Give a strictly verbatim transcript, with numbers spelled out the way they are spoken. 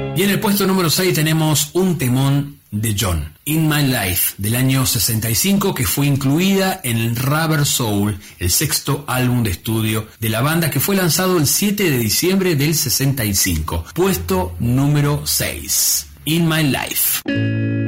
Y en el puesto número seis tenemos un temón de John, In My Life, del año sesenta y cinco, que fue incluida en el Rubber Soul, el sexto álbum de estudio de la banda, que fue lanzado el siete de diciembre del sesenta y cinco. Puesto número seis, In My Life.